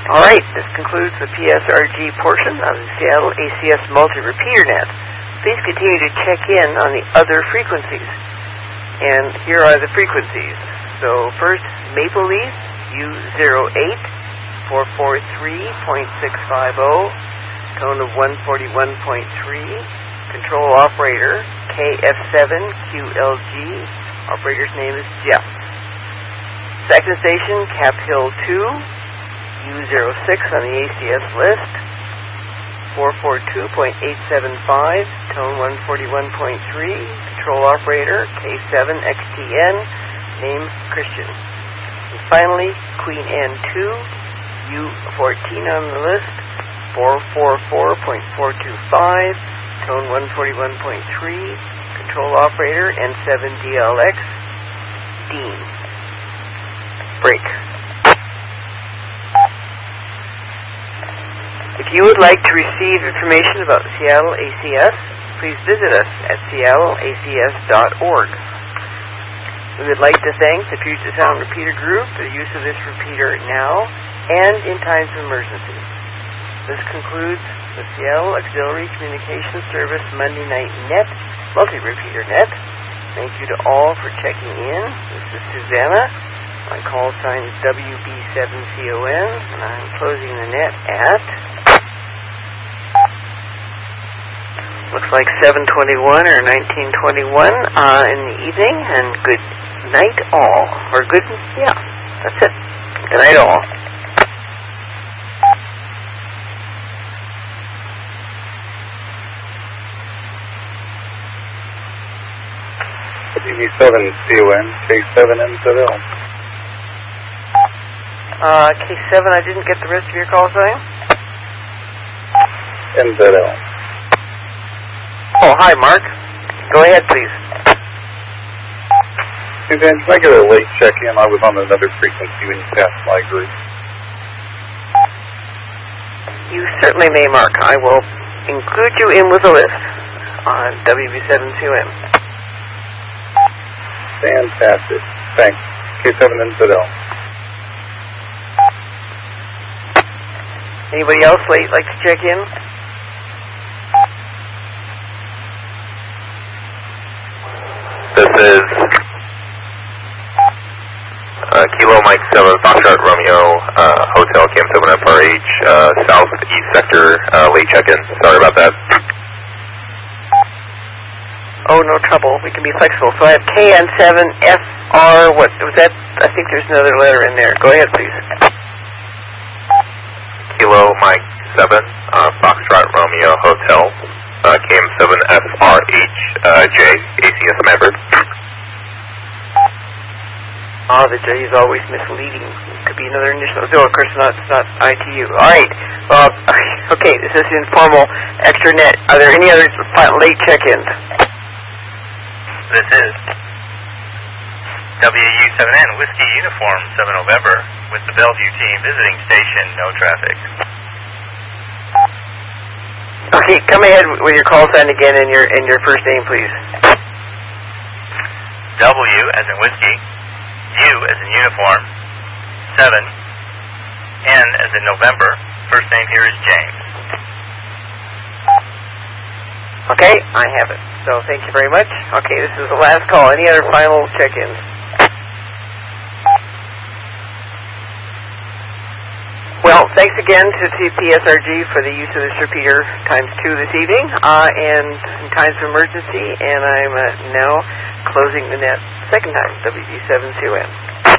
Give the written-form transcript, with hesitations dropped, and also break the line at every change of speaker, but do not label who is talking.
All right, this concludes the PSRG portion of the Seattle ACS multi-repeater net. Please continue to check in on the other frequencies. And here are the frequencies. So first, Maple Leaf, U08, 443.650, tone of 141.3. Control operator, KF7QLG. Operator's name is Jeff. Second station, Cap Hill 2, U06 on the ACS list, 442.875, tone 141.3. Control operator, K7XTN, name Christian. And finally, Queen N2, U14 on the list, 444.425, tone 141.3. Control operator, N7DLX, Dean. Break. If you would like to receive information about Seattle ACS, please visit us at seattleacs.org. We would like to thank the Puget Sound Repeater Group for the use of this repeater now and in times of emergency. This concludes the Seattle Auxiliary Communications Service Monday Night Net, multi-repeater net. Thank you to all for checking in. This is Susanna. My call sign is WB7CON, and I'm closing the net at, looks like 7:21 or 19:21 in the evening, and good night all. Or good, yeah, that's it. Good night all.
WB7CON, K7NZL.
K7, I didn't get the rest of your call sign.
NZL.
Oh, hi, Mark. Go ahead, please.
Hey, Dan, can I get a late check-in? I was on another frequency when you passed my group.
You certainly may, Mark. I will include you in with a list on WB7CON.
Fantastic. Thanks. K7NZL.
Anybody else late like to check in?
This is Kilo Mike 7 Foxtrot Romeo Hotel Cam 7 FRH Southeast Sector late check-in. Sorry about that.
Oh, no trouble. We can be flexible. So I have KN7FR. What was that? I think there's another letter in there. Go ahead, please.
Kilo Mike 7 Foxtrot Romeo Hotel Cam 7 FRH J ACS member.
The J is always misleading. It could be another initial. No, of course not. It's not ITU. All right. Okay, this is informal extranet. Are there any other late check-ins?
This is WU7N Whiskey Uniform 7 November with the Bellevue team visiting station. No traffic.
Okay, come ahead with your call sign again and your first name, please.
W as in whiskey, U as in uniform, 7, N as in November. First name here is James.
Okay, I have it. So thank you very much. Okay, this is the last call. Any other final check-ins? Well, thanks again to PSRG for the use of this repeater ×2 this evening, and in times of emergency, and I'm now closing the net second time, WB7CON.